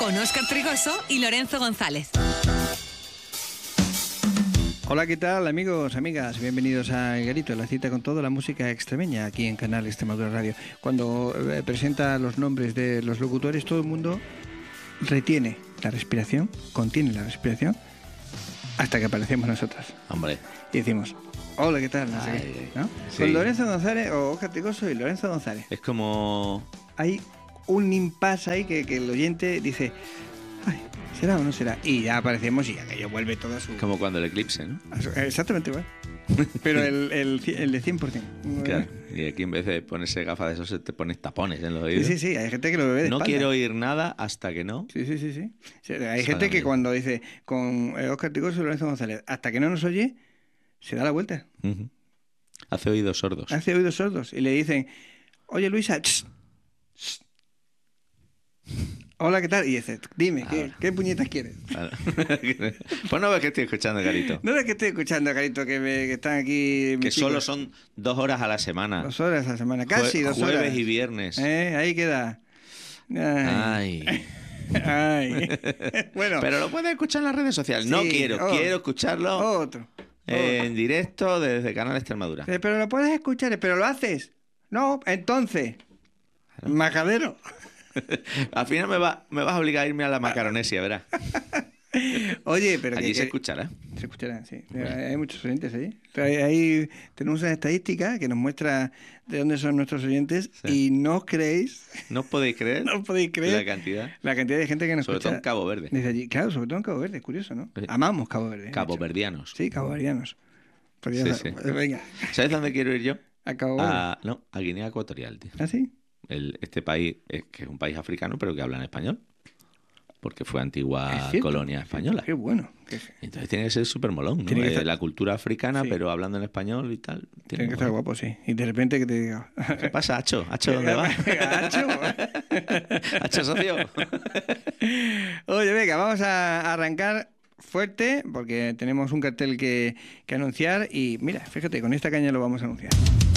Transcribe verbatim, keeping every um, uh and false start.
con Óscar Trigoso y Lorenzo González. Hola, ¿qué tal, amigos, amigas? Bienvenidos a El Garito, la cita con toda la música extremeña aquí en Canal Extremadura Radio. Cuando eh, presenta los nombres de los locutores, todo el mundo retiene la respiración, contiene la respiración, hasta que aparecemos nosotros. Hombre. Y decimos, hola, ¿qué tal? No sé Ay, qué, ¿no? sí. Con Lorenzo González, o Óscar Trigoso y Lorenzo González. Es como... Hay un impasse ahí que, que el oyente dice, ay, ¿será o no será? Y ya aparecemos y aquello vuelve todo a su... Como cuando el eclipse, ¿no? a su- exactamente igual. Pero el, el, el de cien por ciento. Claro. Y aquí en vez de ponerse gafas de esos, te pones tapones en los Sí, oídos. sí, sí, hay gente que lo bebe de No espalda. quiero oír nada hasta que no. Sí, sí, sí, sí. Sí, hay Suena gente que bien. cuando dice con eh, Óscar Trigoso y Lorenzo González, hasta que no nos oye, se da la vuelta. Ujú. Hace oídos sordos. Hace oídos sordos y le dicen, oye Luisa, ch, ch. Hola, ¿qué tal? Y dice, dime, ¿qué, ¿qué puñetas quieres? Claro. Pues no ves que estoy escuchando, Garito. No es que estoy escuchando, carito, que, me, que están aquí... Que mis solo chicos. son dos horas a la semana. Dos horas a la semana, casi Jue- dos jueves horas. y viernes. Eh, ahí queda. Ay. Ay. Ay. Bueno, Pero lo puedes escuchar en las redes sociales. No Sí, quiero, oh. quiero escucharlo otro. en directo desde Canal Extremadura. Eh, Pero lo puedes escuchar, pero lo haces. No, entonces. Majadero. Al final me, va, me vas a obligar a irme a la Macaronesia, verás. Oye, pero Allí que, se que- escuchará. se escuchará, sí. Bueno. Hay muchos oyentes allí. Ahí, ahí tenemos una estadística que nos muestra de dónde son nuestros oyentes Sí. y no os creéis, ¿No os podéis creer no os podéis la creer cantidad? la cantidad de gente que nos Sobre todo escucha en Cabo Verde. desde allí. Claro, sobre todo en Cabo Verde, es curioso, ¿no? Sí. Amamos Cabo Verde. de hecho. Caboverdianos. Sí, caboverdianos. Podría Sí, ser- sí. Venga, ¿Sabes dónde quiero ir yo? a Cabo Verde. A, no, a Guinea Ecuatorial, tío. ¿Ah, sí? El, este país, es, que es un país africano, pero que habla en español. Porque fue Es antigua cierto. colonia española. Qué bueno. Qué- Entonces tiene que ser súper molón, ¿no? Tiene que Eh, estar- La cultura africana, Sí. pero hablando en español y tal. Tiene que que estar guapo, sí. Y de repente que te diga... ¿Qué pasa, Hacho? ¿Hacho dónde vas? Gacho. ¿Hacho socio? Oye, venga, vamos a arrancar fuerte porque tenemos un cartel que, que anunciar y mira, fíjate, con esta caña lo vamos a anunciar.